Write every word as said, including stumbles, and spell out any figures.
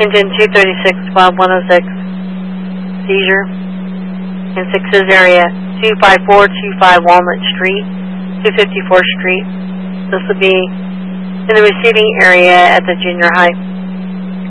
Engine two thirty-six, Bob one oh six, seizure. In six's area, two five four two five Walnut Street, two fifty-fourth Street. This will be in the receiving area at the junior high.